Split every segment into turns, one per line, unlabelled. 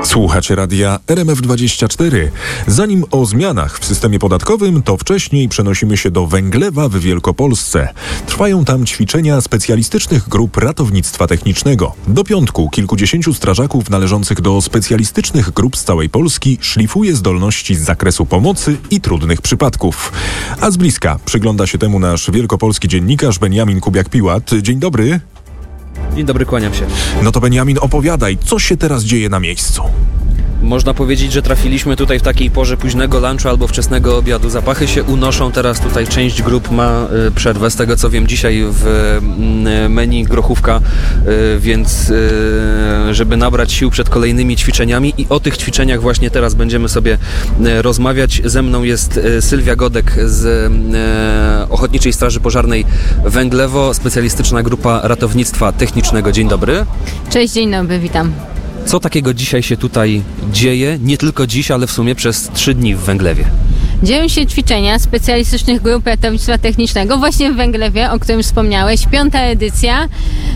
Słuchacie radia RMF24. Zanim o zmianach w systemie podatkowym, to wcześniej przenosimy się do Węglewa w Wielkopolsce. Trwają tam ćwiczenia specjalistycznych grup ratownictwa technicznego. Do piątku kilkudziesięciu strażaków należących do specjalistycznych grup z całej Polski szlifuje zdolności z zakresu pomocy i trudnych przypadków. A z bliska przygląda się temu nasz wielkopolski dziennikarz Beniamin Kubiak-Piłat. Dzień dobry.
Dzień dobry, kłaniam się.
No to Beniamin, opowiadaj, co się teraz dzieje na miejscu?
Można powiedzieć, że trafiliśmy tutaj w takiej porze późnego lunchu albo wczesnego obiadu. Zapachy się unoszą, teraz tutaj część grup ma przerwę. Z tego co wiem, dzisiaj w menu grochówka, więc żeby nabrać sił przed kolejnymi ćwiczeniami i o tych ćwiczeniach właśnie teraz będziemy sobie rozmawiać. Ze mną jest Sylwia Godek z Ochotniczej Straży Pożarnej Węglewo, specjalistyczna grupa ratownictwa technicznego. Dzień dobry.
Cześć, dzień dobry, witam.
Co takiego dzisiaj się tutaj dzieje? Nie tylko dziś, ale w sumie przez 3 dni w Węglewie.
Dzieją się ćwiczenia specjalistycznych grup ratownictwa technicznego właśnie w Węglewie, o którym wspomniałeś. 5. edycja.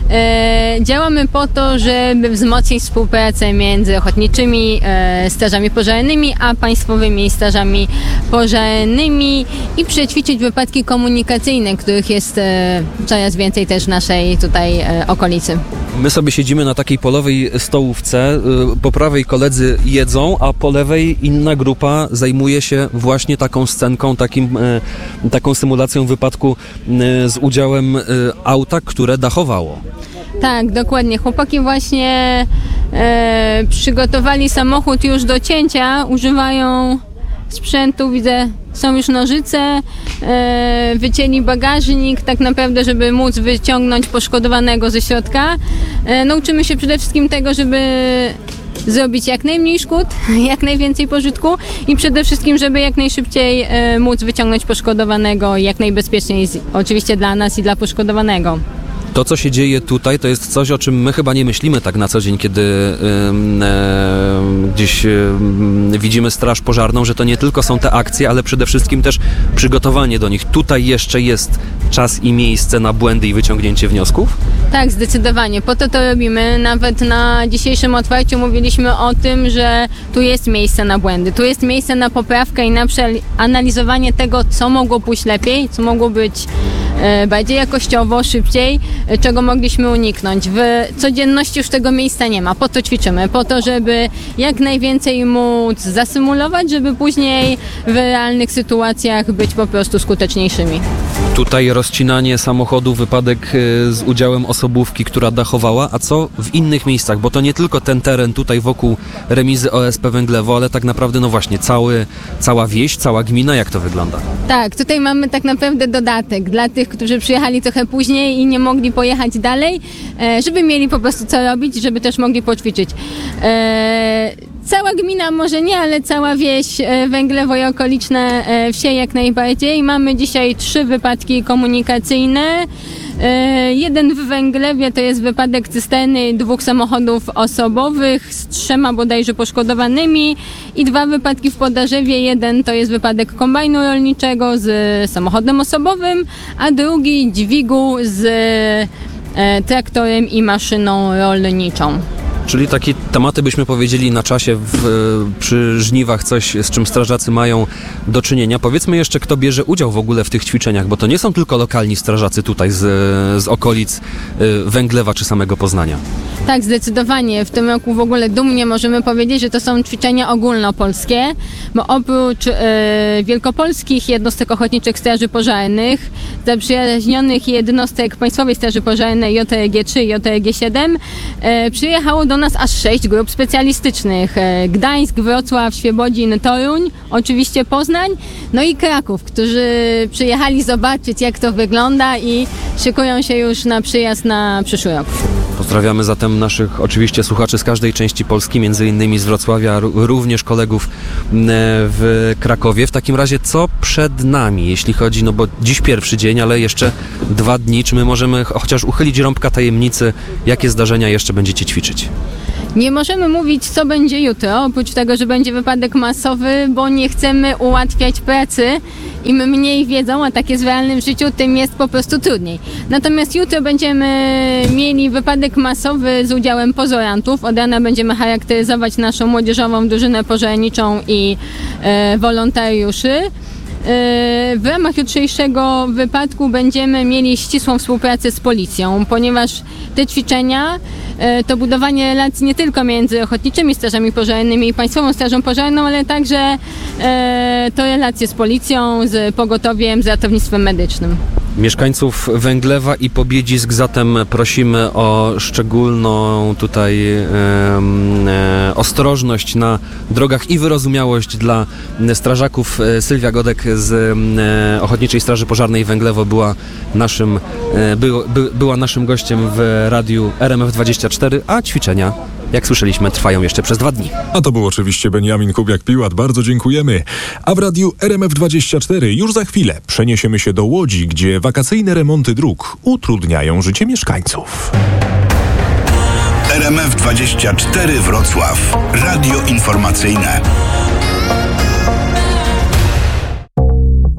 Działamy po to, żeby wzmocnić współpracę między ochotniczymi strażami pożarnymi a państwowymi strażami pożarnymi i przećwiczyć wypadki komunikacyjne, których jest coraz więcej też w naszej tutaj okolicy.
My sobie siedzimy na takiej polowej stołówce, po prawej koledzy jedzą, a po lewej inna grupa zajmuje się właśnie taką scenką, taką symulacją wypadku z udziałem auta, które dachowało.
Tak, dokładnie. Chłopaki właśnie przygotowali samochód już do cięcia, używają sprzętu, widzę, są już nożyce, wycięli bagażnik, tak naprawdę, żeby móc wyciągnąć poszkodowanego ze środka. Nauczymy się przede wszystkim tego, żeby zrobić jak najmniej szkód, jak najwięcej pożytku i przede wszystkim, żeby jak najszybciej móc wyciągnąć poszkodowanego i jak najbezpieczniej, oczywiście dla nas i dla poszkodowanego.
To, co się dzieje tutaj, to jest coś, o czym my chyba nie myślimy tak na co dzień, kiedy gdzieś widzimy straż pożarną, że to nie tylko są te akcje, ale przede wszystkim też przygotowanie do nich. Tutaj jeszcze jest czas i miejsce na błędy i wyciągnięcie wniosków? Tak,
zdecydowanie. Po to robimy. Nawet na dzisiejszym otwarciu mówiliśmy o tym, że tu jest miejsce na błędy, tu jest miejsce na poprawkę i na analizowanie tego, co mogło pójść lepiej, co mogło być bardziej jakościowo, szybciej, czego mogliśmy uniknąć. W codzienności już tego miejsca nie ma. Po to ćwiczymy, po to, żeby jak najwięcej móc zasymulować, żeby później w realnych sytuacjach być po prostu skuteczniejszymi.
Tutaj rozcinanie samochodu, wypadek z udziałem osobówki, która dachowała, a co w innych miejscach? Bo to nie tylko ten teren tutaj wokół remizy OSP Węglewo, ale tak naprawdę, no właśnie, cała wieś, cała gmina, jak to wygląda?
Tak, tutaj mamy tak naprawdę dodatek dla tych, którzy przyjechali trochę później i nie mogli pojechać dalej, żeby mieli po prostu co robić, żeby też mogli poćwiczyć. Cała gmina może nie, ale cała wieś, Węglewo i okoliczne wsie jak najbardziej. Mamy dzisiaj 3 wypadki komunikacyjne. Jeden w Węglewie to jest wypadek cysterny 2 samochodów osobowych z 3 bodajże poszkodowanymi i 2 wypadki w Podarzewie. Jeden to jest wypadek kombajnu rolniczego z samochodem osobowym, a drugi dźwigu z traktorem i maszyną rolniczą.
Czyli takie tematy byśmy powiedzieli na czasie przy żniwach, coś z czym strażacy mają do czynienia. Powiedzmy jeszcze, kto bierze udział w ogóle w tych ćwiczeniach, bo to nie są tylko lokalni strażacy tutaj z okolic Węglewa czy samego Poznania.
Tak, zdecydowanie. W tym roku w ogóle dumnie możemy powiedzieć, że to są ćwiczenia ogólnopolskie, bo oprócz wielkopolskich jednostek ochotniczych straży pożarnych, zaprzyjaźnionych jednostek Państwowej Straży Pożarnej JRG-3 i JRG-7, przyjechało do nas aż 6 grup specjalistycznych. Gdańsk, Wrocław, Świebodzin, Toruń, oczywiście Poznań, no i Kraków, którzy przyjechali zobaczyć, jak to wygląda i szykują się już na przyjazd na przyszły rok.
Pozdrawiamy zatem naszych oczywiście słuchaczy z każdej części Polski, między innymi z Wrocławia, również kolegów w Krakowie. W takim razie co przed nami, jeśli chodzi, no bo dziś pierwszy dzień, ale jeszcze 2 dni, czy my możemy chociaż uchylić rąbka tajemnicy, jakie zdarzenia jeszcze będziecie ćwiczyć?
Nie możemy mówić, co będzie jutro, oprócz tego, że będzie wypadek masowy, bo nie chcemy ułatwiać pracy. Im mniej wiedzą, a tak jest w realnym życiu, tym jest po prostu trudniej. Natomiast jutro będziemy mieli wypadek masowy z udziałem pozorantów. Od rana będziemy charakteryzować naszą młodzieżową drużynę pożarniczą i wolontariuszy. W ramach jutrzejszego wypadku będziemy mieli ścisłą współpracę z policją, ponieważ te ćwiczenia to budowanie relacji nie tylko między ochotniczymi strażami pożarnymi i Państwową Strażą Pożarną, ale także to relacje z policją, z pogotowiem, z ratownictwem medycznym.
Mieszkańców Węglewa i Pobiedzisk zatem prosimy o szczególną tutaj ostrożność na drogach i wyrozumiałość dla strażaków. Sylwia Godek z Ochotniczej Straży Pożarnej Węglewo była naszym gościem w radiu RMF24, a ćwiczenia, jak słyszeliśmy, trwają jeszcze przez 2 dni.
A to był oczywiście Beniamin Kubiak-Piłat, bardzo dziękujemy. A w radiu RMF24 już za chwilę przeniesiemy się do Łodzi, gdzie wakacyjne remonty dróg utrudniają życie mieszkańców.
RMF24 Wrocław. Radio informacyjne.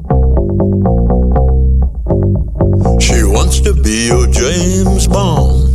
She wants to be your James Bond.